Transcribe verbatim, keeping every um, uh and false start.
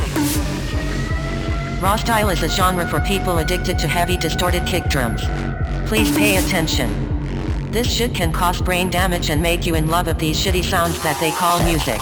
Raw style is a genre for people addicted to heavy distorted kick drums. Please pay attention. This shit can cause brain damage and make you in love of these shitty sounds that they call music.